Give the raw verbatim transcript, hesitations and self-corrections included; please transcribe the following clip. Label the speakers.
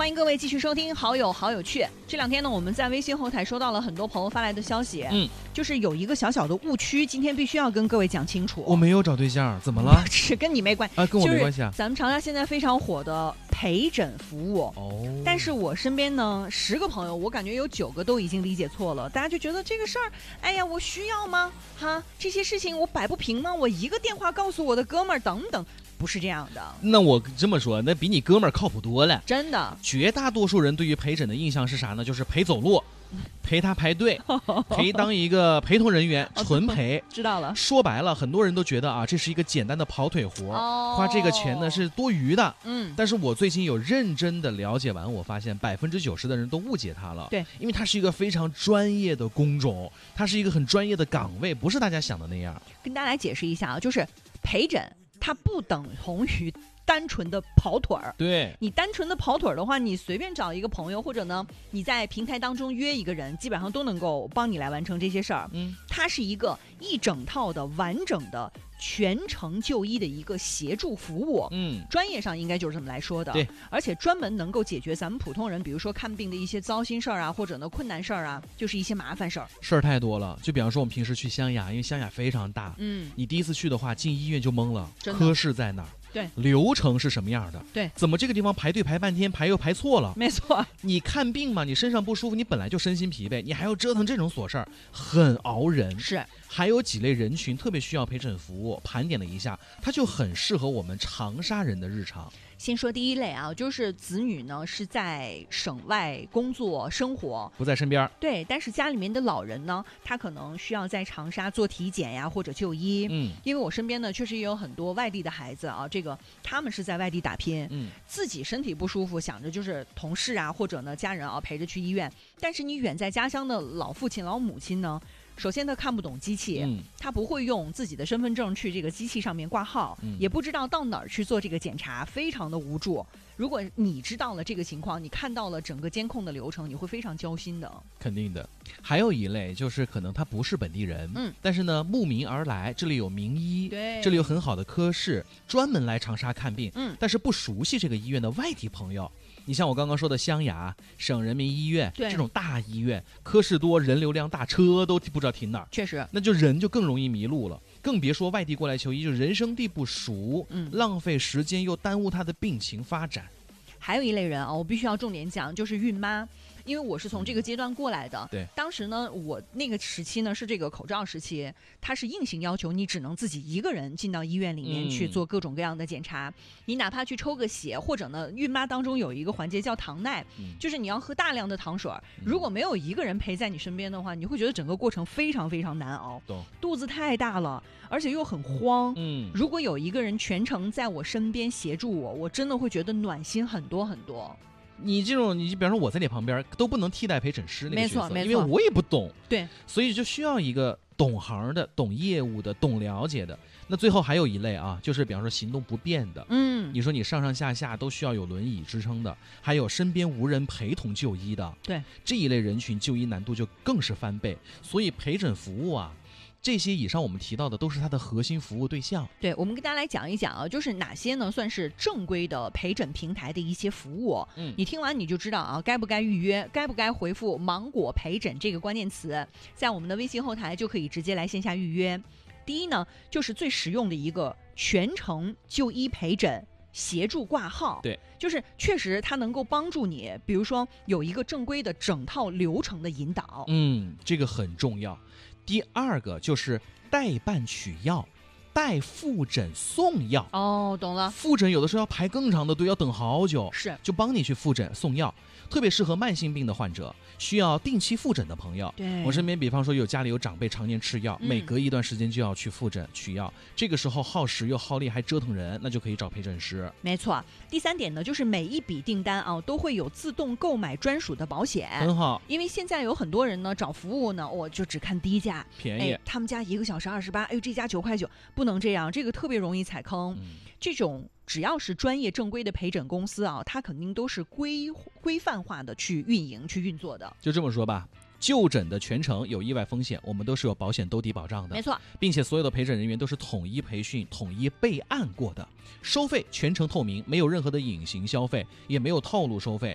Speaker 1: 欢迎各位继续收听好友好有趣。这两天呢，我们在微信后台收到了很多朋友发来的消息，嗯，就是有一个小小的误区，今天必须要跟各位讲清楚。
Speaker 2: 我没有找对象，怎么了？
Speaker 1: 是跟你没关系
Speaker 2: 啊，跟我没关系啊。
Speaker 1: 就是、咱们长沙现在非常火的陪诊服务哦，但是我身边呢，十个朋友，我感觉有九个都已经理解错了，大家就觉得这个事儿，哎呀，我需要吗？哈，这些事情我摆不平吗？我一个电话告诉我的哥们儿等等。不是这样的。
Speaker 2: 那我这么说，那比你哥们儿靠谱多了。
Speaker 1: 真的，
Speaker 2: 绝大多数人对于陪诊的印象是啥呢？就是陪走路，陪他排队，陪当一个陪同人员，纯陪。
Speaker 1: 知道了。
Speaker 2: 说白了，很多人都觉得啊，这是一个简单的跑腿活，哦、花这个钱呢是多余的。嗯。但是我最近有认真的了解完，我发现百分之九十的人都误解它了。
Speaker 1: 对，
Speaker 2: 因为它是一个非常专业的工种，它是一个很专业的岗位，不是大家想的那样。
Speaker 1: 跟大家来解释一下啊，就是陪诊。它不等同于单纯的跑腿儿。
Speaker 2: 对，
Speaker 1: 你单纯的跑腿儿的话，你随便找一个朋友，或者呢你在平台当中约一个人，基本上都能够帮你来完成这些事儿。嗯，它是一个一整套的完整的全程就医的一个协助服务。嗯，专业上应该就是这么来说的。
Speaker 2: 对，
Speaker 1: 而且专门能够解决咱们普通人，比如说看病的一些糟心事儿啊，或者呢困难事儿啊，就是一些麻烦事儿。
Speaker 2: 事儿太多了，就比方说我们平时去湘雅，因为湘雅非常大。嗯，你第一次去的话，进医院就懵了，科室在哪儿？
Speaker 1: 对，
Speaker 2: 流程是什么样的？
Speaker 1: 对，
Speaker 2: 怎么这个地方排队排半天，排又排错了？
Speaker 1: 没错，
Speaker 2: 你看病嘛，你身上不舒服，你本来就身心疲惫，你还要折腾这种琐事儿，很熬人。
Speaker 1: 是，
Speaker 2: 还有几类人群特别需要陪诊服务，盘点了一下，它就很适合我们长沙人的日常。
Speaker 1: 先说第一类啊，就是子女呢是在省外工作生活，
Speaker 2: 不在身边。
Speaker 1: 对，但是家里面的老人呢，他可能需要在长沙做体检呀，或者就医。嗯，因为我身边呢确实也有很多外地的孩子啊，这个他们是在外地打拼，嗯，自己身体不舒服，想着就是同事啊或者呢家人啊陪着去医院，但是你远在家乡的老父亲老母亲呢，首先他看不懂机器，嗯、他不会用自己的身份证去这个机器上面挂号，嗯、也不知道到哪儿去做这个检查，非常的无助。如果你知道了这个情况，你看到了整个监控的流程，你会非常焦心的。
Speaker 2: 肯定的。还有一类就是可能他不是本地人，嗯，但是呢慕名而来，这里有名医，
Speaker 1: 对，
Speaker 2: 这里有很好的科室，专门来长沙看病，嗯，但是不熟悉这个医院的外地朋友。你像我刚刚说的湘雅省人民医院这种大医院，科室多，人流量大，车都不知道停哪儿，
Speaker 1: 确实，
Speaker 2: 那就人就更容易迷路了。更别说外地过来求医，就人生地不熟，嗯，浪费时间又耽误他的病情发展。
Speaker 1: 还有一类人啊，我必须要重点讲，就是孕妈。因为我是从这个阶段过来的，
Speaker 2: 对，
Speaker 1: 当时呢，我那个时期呢是这个口罩时期，它是硬性要求你只能自己一个人进到医院里面去做各种各样的检查，嗯、你哪怕去抽个血，或者呢，孕妈当中有一个环节叫糖耐，嗯、就是你要喝大量的糖水，如果没有一个人陪在你身边的话，你会觉得整个过程非常非常难熬，肚子太大了，而且又很慌，嗯，如果有一个人全程在我身边协助我，我真的会觉得暖心很多很多。
Speaker 2: 你这种，你比方说我在你旁边都不能替代陪诊师那个角色，
Speaker 1: 没错没错，
Speaker 2: 因为我也不懂，
Speaker 1: 对，
Speaker 2: 所以就需要一个懂行的、懂业务的、懂了解的。那最后还有一类啊，就是比方说行动不便的，嗯，你说你上上下下都需要有轮椅支撑的，还有身边无人陪同就医的，
Speaker 1: 对，
Speaker 2: 这一类人群就医难度就更是翻倍。所以陪诊服务啊，这些以上我们提到的都是它的核心服务对象。
Speaker 1: 对，我们跟大家来讲一讲啊，就是哪些呢算是正规的陪诊平台的一些服务。嗯，你听完你就知道啊，该不该预约，该不该回复芒果陪诊这个关键词，在我们的微信后台就可以直接来线下预约。第一呢，就是最实用的一个全程就医陪诊协助挂号，
Speaker 2: 对，
Speaker 1: 就是确实它能够帮助你，比如说有一个正规的整套流程的引导，
Speaker 2: 嗯，这个很重要。第二个就是代办取药，代复诊送药。
Speaker 1: 哦，懂了。
Speaker 2: 复诊有的时候要排更长的队，要等好久，
Speaker 1: 是，
Speaker 2: 就帮你去复诊送药，特别适合慢性病的患者，需要定期复诊的朋友。
Speaker 1: 对，
Speaker 2: 我身边比方说有家里有长辈常年吃药，嗯、每隔一段时间就要去复诊取药，这个时候耗时又耗力还折腾人，那就可以找陪诊师。
Speaker 1: 没错。第三点呢，就是每一笔订单啊都会有自动购买专属的保险，
Speaker 2: 很好。
Speaker 1: 因为现在有很多人呢找服务呢，我、哦、就只看低价
Speaker 2: 便宜，
Speaker 1: 哎、他们家一个小时二十八，哎，这家九块九，不能这样，这个特别容易踩坑。嗯、这种只要是专业正规的陪诊公司啊，它肯定都是规规范化的去运营去运作的。
Speaker 2: 就这么说吧，就诊的全程有意外风险，我们都是有保险兜底保障的，
Speaker 1: 没错，
Speaker 2: 并且所有的陪诊人员都是统一培训、统一备案过的，收费全程透明，没有任何的隐形消费，也没有套路收费。